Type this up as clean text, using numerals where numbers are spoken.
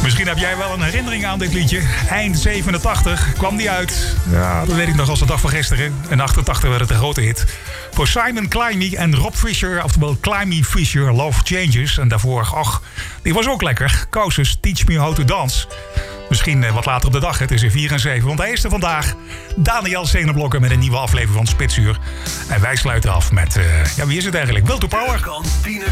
Misschien heb jij wel een herinnering aan dit liedje. Eind 87 kwam die uit. Ja, dat weet ik nog als de dag van gisteren. En 88 werd het een grote hit. Voor Simon Climby en Rob Fisher, oftewel Climby Fisher, Love Changes. En daarvoor, ach, die was ook lekker. Kousers, Teach Me How to Dance. Misschien wat later op de dag, het is er 4 en 7. Want hij is er vandaag, Daniel Seneblokken, met een nieuwe aflevering van Spitsuur. En wij sluiten af met, wie is het eigenlijk? Will to Power. Kantine